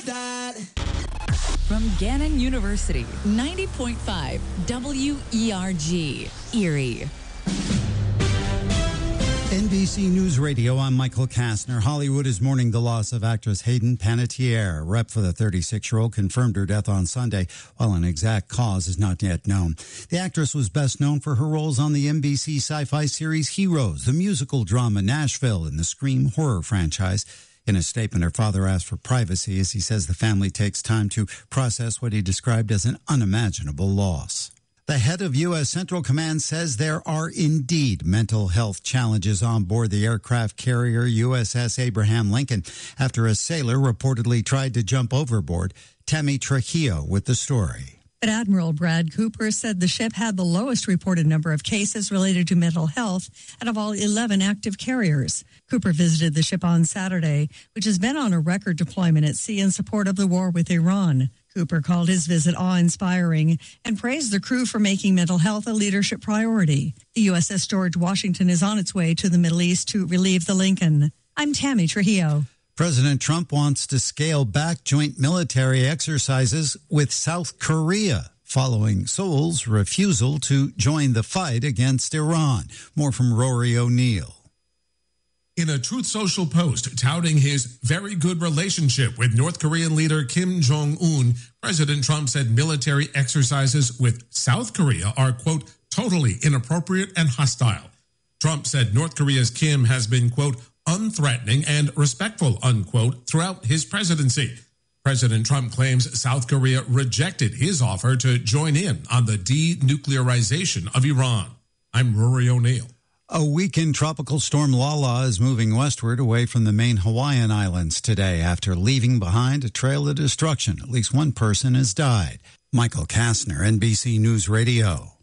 That. From Gannon University, 90.5 WERG, Erie. NBC News Radio, I'm Michael Kastner. Hollywood is mourning the loss of actress Hayden Panettiere. Rep for the 36-year-old confirmed her death on Sunday, while an exact cause is not yet known. The actress was best known for her roles on the NBC sci-fi series Heroes, the musical drama Nashville, and the Scream horror franchise. In a statement, her father asked for privacy as he says the family takes time to process what he described as an unimaginable loss. The head of U.S. Central Command says there are indeed mental health challenges on board the aircraft carrier USS Abraham Lincoln after a sailor reportedly tried to jump overboard. Tammy Trujillo with the story. But Admiral Brad Cooper said the ship had the lowest reported number of cases related to mental health out of all 11 active carriers. Cooper visited the ship on Saturday, which has been on a record deployment at sea in support of the war with Iran. Cooper called his visit awe-inspiring and praised the crew for making mental health a leadership priority. The USS George Washington is on its way to the Middle East to relieve the Lincoln. I'm Tammy Trujillo. President Trump wants to scale back joint military exercises with South Korea following Seoul's refusal to join the fight against Iran. More from Rory O'Neill. In a Truth Social post touting his very good relationship with North Korean leader Kim Jong-un, President Trump said military exercises with South Korea are, quote, totally inappropriate and hostile. Trump said North Korea's Kim has been, quote, unthreatening and respectful, unquote, throughout his presidency. President Trump claims South Korea rejected his offer to join in on the denuclearization of Iran. I'm Rory O'Neill. A weakened tropical storm Lala is moving westward away from the main Hawaiian islands today after leaving behind a trail of destruction. At least one person has died. Michael Kastner, NBC News Radio.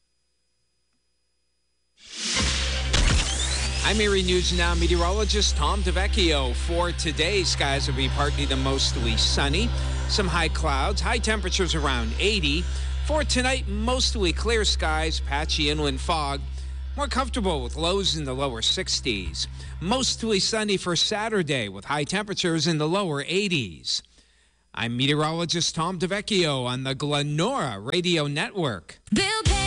I'm Erie News Now meteorologist Tom DeVecchio. For today, skies will be partly to mostly sunny. Some high clouds, high temperatures around 80. For tonight, mostly clear skies, patchy inland fog. More comfortable with lows in the lower 60s. Mostly sunny for Saturday with high temperatures in the lower 80s. I'm meteorologist Tom DeVecchio on the Glenora Radio Network.